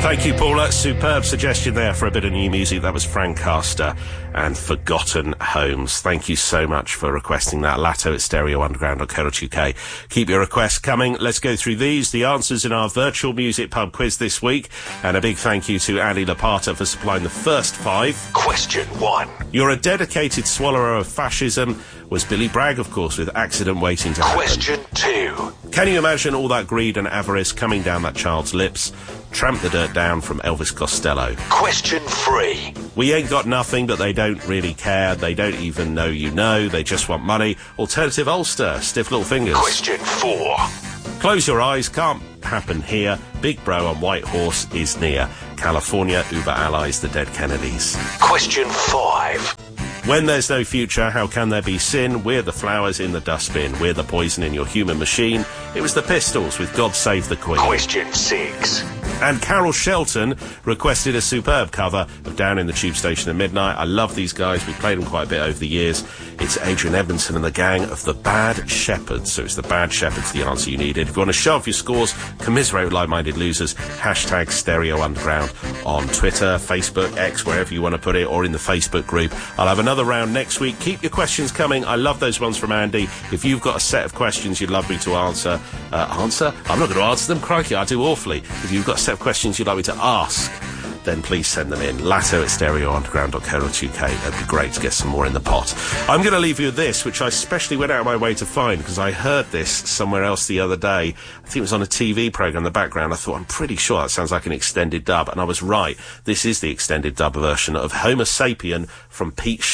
Thank you, Paula. Superb suggestion there for a bit of new music. That was Frank Castor and Forgotten Homes. Thank you so much for requesting that. Latto at stereounderground.co.uk. Keep your requests coming. Let's go through these. The answers in our virtual music pub quiz this week. And a big thank you to Andy Lapata for supplying the first 5. Question 1. You're a dedicated swallower of fascism. Was Billy Bragg, of course, with Accident Waiting to Happen. Question 2. Can you imagine all that greed and avarice coming down that child's lips? Tramp the Dirt Down from Elvis Costello. Question 3. We ain't got nothing, but they don't really care. They don't even know you know. They just want money. Alternative Ulster, Stiff Little Fingers. Question 4. Close your eyes, can't happen here. Big Bro on White Horse is near. California, Uber Allies, the Dead Kennedys. Question 5. When there's no future, how can there be sin? We're the flowers in the dustbin. We're the poison in your human machine. It was the Pistols with God Save the Queen. Question 6. And Carol Shelton requested a superb cover of Down in the Tube Station at Midnight. I love these guys. We've played them quite a bit over the years. It's Adrian Edmondson and the gang of the Bad Shepherds. So it's the Bad Shepherds, the answer you needed. If you want to show off your scores, commiserate with like-minded losers, hashtag Stereo Underground on Twitter, Facebook, X, wherever you want to put it, or in the Facebook group. I'll have another round next week. Keep your questions coming. I love those ones from Andy. If you've got a set of questions you'd love me to answer? I'm not going to answer them. Crikey, I do awfully. If you've got a set of questions you'd like me to ask, then please send them in. Latto at stereounderground.co.uk. It'd be great to get some more in the pot. I'm going to leave you with this, which I especially went out of my way to find because I heard this somewhere else the other day. I think it was on a TV programme in the background. I thought, I'm pretty sure that sounds like an extended dub, and I was right. This is the extended dub version of Homo Sapien from Pete